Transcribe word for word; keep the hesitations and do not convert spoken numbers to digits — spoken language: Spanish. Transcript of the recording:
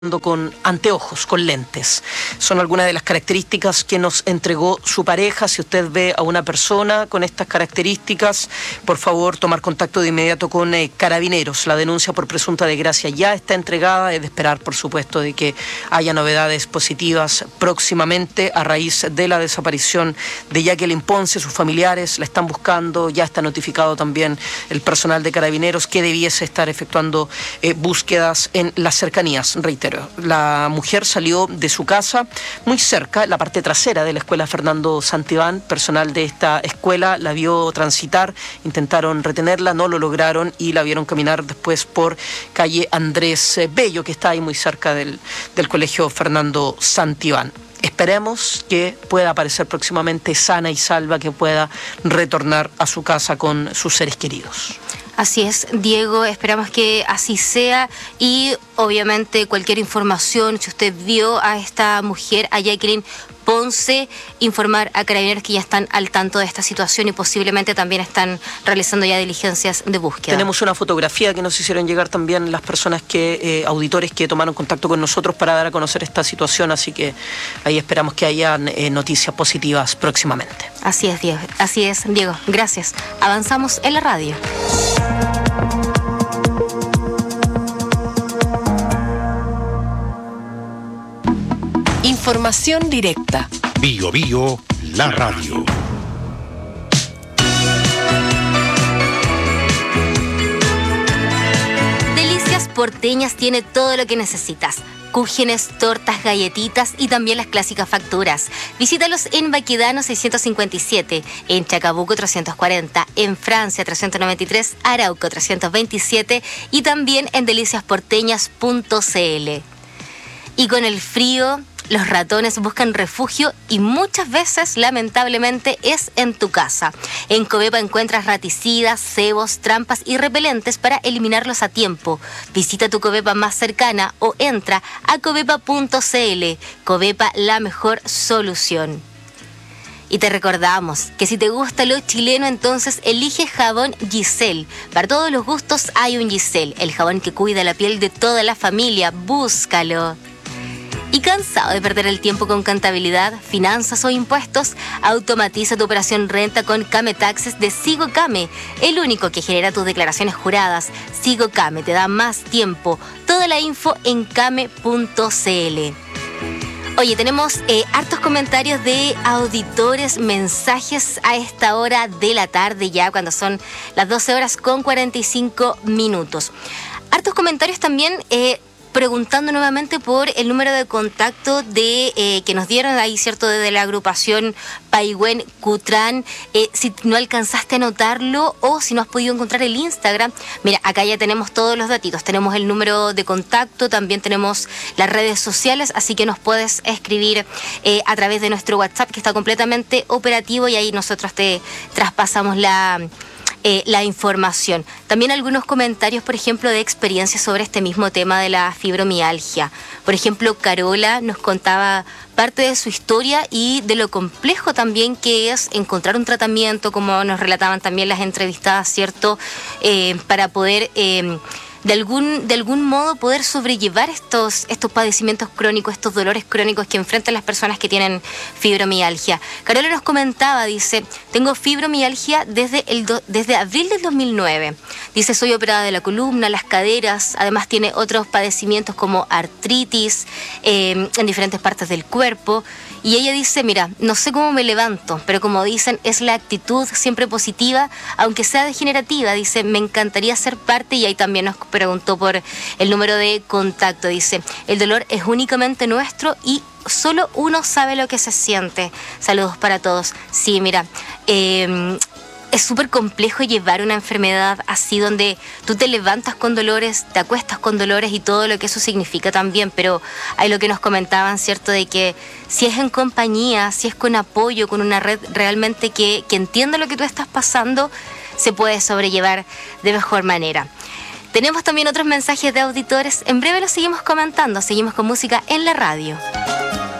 con anteojos, con lentes. Son algunas de las características que nos entregó su pareja. Si usted ve a una persona con estas características, por favor, tomar contacto de inmediato con eh, Carabineros. La denuncia por presunta desgracia ya está entregada. Es de esperar, por supuesto, de que haya novedades positivas próximamente a raíz de la desaparición de Jacqueline Ponce. Sus familiares la están buscando. Ya está notificado también el personal de Carabineros que debiese estar efectuando eh, búsquedas en las cercanías. Reitero, la mujer salió de su casa muy cerca, la parte trasera de la escuela Fernando Santibán. Personal de esta escuela la vio transitar, intentaron retenerla, no lo lograron y la vieron caminar después por calle Andrés Bello, que está ahí muy cerca del, del colegio Fernando Santibán. Esperemos que pueda aparecer próximamente sana y salva, que pueda retornar a su casa con sus seres queridos. Así es, Diego, esperamos que así sea y obviamente cualquier información, si usted vio a esta mujer, a Jacqueline Ponce, informar a Carabineros que ya están al tanto de esta situación y posiblemente también están realizando ya diligencias de búsqueda. Tenemos una fotografía que nos hicieron llegar también las personas que, eh, auditores que tomaron contacto con nosotros para dar a conocer esta situación, así que ahí esperamos que hayan eh, noticias positivas próximamente. Así es, Diego, así es, Diego, gracias. Avanzamos en la radio. Información directa. Bio Bio, la radio. Delicias Porteñas tiene todo lo que necesitas. Cúgenes, tortas, galletitas y también las clásicas facturas. Visítalos en Baquedano seiscientos cincuenta y siete, en Chacabuco trescientos cuarenta, en Francia trescientos noventa y tres, Arauco trescientos veintisiete y también en delicias porteñas punto c l. Y con el frío, los ratones buscan refugio y muchas veces, lamentablemente, es en tu casa. En Covepa encuentras raticidas, cebos, trampas y repelentes para eliminarlos a tiempo. Visita tu Covepa más cercana o entra a covepa punto c l. Covepa, la mejor solución. Y te recordamos que si te gusta lo chileno, entonces elige jabón Giselle. Para todos los gustos hay un Giselle, el jabón que cuida la piel de toda la familia. Búscalo. ¿Y cansado de perder el tiempo con contabilidad, finanzas o impuestos? Automatiza tu operación renta con Came Taxes de SigoCame, el único que genera tus declaraciones juradas. SigoCame te da más tiempo. Toda la info en came punto c l. Oye, tenemos eh, hartos comentarios de auditores, mensajes a esta hora de la tarde ya, cuando son las doce horas con cuarenta y cinco minutos. Hartos comentarios también eh, preguntando nuevamente por el número de contacto de eh, que nos dieron ahí, ¿cierto?, desde la agrupación Paiwen Cutran. Eh, si no alcanzaste a anotarlo o si no has podido encontrar el Instagram, mira, acá ya tenemos todos los datitos. Tenemos el número de contacto, también tenemos las redes sociales, así que nos puedes escribir eh, a través de nuestro WhatsApp, que está completamente operativo, y ahí nosotros te traspasamos la... Eh, la información. También algunos comentarios, por ejemplo, de experiencias sobre este mismo tema de la fibromialgia. Por ejemplo, Carola nos contaba parte de su historia y de lo complejo también que es encontrar un tratamiento, como nos relataban también las entrevistadas, ¿cierto? Eh, para poder... Eh, de algún de algún modo poder sobrellevar estos estos padecimientos crónicos, estos dolores crónicos que enfrentan las personas que tienen fibromialgia. Carola nos comentaba, dice, tengo fibromialgia desde el do, desde abril del dos mil nueve. Dice, soy operada de la columna, las caderas, además tiene otros padecimientos como artritis eh, en diferentes partes del cuerpo. Y ella dice, mira, no sé cómo me levanto, pero como dicen, es la actitud siempre positiva, aunque sea degenerativa. Dice, me encantaría ser parte, y ahí también nos preguntó por el número de contacto. Dice, el dolor es únicamente nuestro y solo uno sabe lo que se siente. Saludos para todos. Sí, mira, eh... es súper complejo llevar una enfermedad así, donde tú te levantas con dolores, te acuestas con dolores y todo lo que eso significa también, pero hay lo que nos comentaban, ¿cierto?, de que si es en compañía, si es con apoyo, con una red realmente que, que entienda lo que tú estás pasando, se puede sobrellevar de mejor manera. Tenemos también otros mensajes de auditores, en breve los seguimos comentando, seguimos con música en la radio.